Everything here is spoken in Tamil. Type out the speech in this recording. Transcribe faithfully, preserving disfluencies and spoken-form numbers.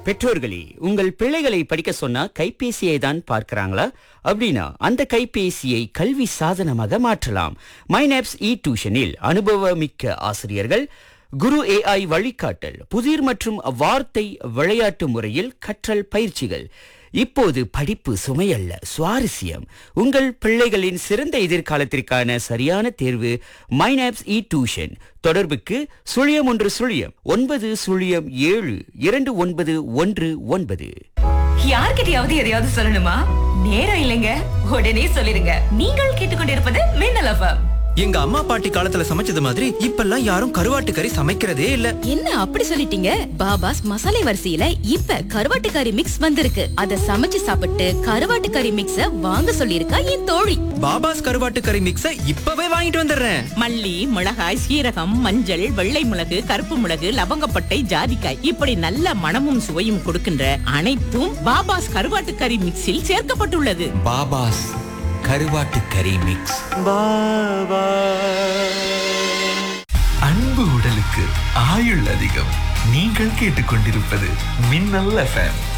பெற்றோர்களே, உங்கள் பிள்ளைகளை படிக்க சொன்னா கைபேசியை தான் பார்க்கறாங்களா? அப்படின்னா அந்த கைபேசியை கல்வி சாதனமாக மாற்றலாம். மைனாப்ஸ் இ டியூஷனில் அனுபவமிக்க ஆசிரியர்கள், குரு ஏஐ வழிகாட்டல், புதிர் மற்றும் வார்த்தை விளையாட்டு முறையில் கற்றல் பயிற்சிகள். இப்போது படிப்பு சுமையல்ல, சுவாரஸ்யம். உங்கள் பிள்ளைகளின் சிறந்த எதிர்காலத்திற்கான சரியான தேர்வு மைனாப்ஸ் இ டியூஷன். தொடர்புக்கு சுழியம் ஒன்று சுழியம் ஒன்பது சுழியம் ஏழு இரண்டு ஒன்பது ஒன்று ஒன்பது. யார்கிட்டயாவது எதையாவது சொல்லணுமா? நேரம் இல்லைங்க, உடனே சொல்லிருங்க. நீங்கள் கேட்டுக்கொண்டிருப்பது மின்னல் எஃப்எம். எங்க அம்மா பாட்டி காலத்துல சமைச்சது மாதிரி இப்பெல்லாம் யாரும் கருவாட்டு கறி சமைக்கிறதே இல்ல. என்ன அப்படி சொல்லிட்டீங்க? பாபாஸ் மசாலை வரிசையில இப்ப கருவாட்டு கறி மிக்ஸ் வந்திருக்கு. அத சமைச்சு சாப்பிட்டு கருவாட்டு கறி மிக்ஸ வாங்க சொல்லிருக்கா என் தோழி. பாபாஸ் கருவாட்டு கறி மிக்ஸ இப்பவே வாங்கிட்டு வந்துடுறேன். மல்லி, மிளகாய், சீரகம், மஞ்சள், வெள்ளை மிளகு, கருப்பு மிளகு, லவங்கப்பட்டை, ஜாதிக்காய் இப்படி நல்ல மணமும் சுவையும் கொடுக்கின்ற அனைத்தும் பாபாஸ் கருவாட்டு கறி மிக்ஸில் சேர்க்கப்பட்டுள்ளது. பாபாஸ் கருவாட்டு கறி மிக்ஸ். அன்பு உடலுக்கு ஆயுள் அதிகம். நீங்கள் கேட்டுக்கொண்டிருப்பது மின்னல் எஃப்எம்.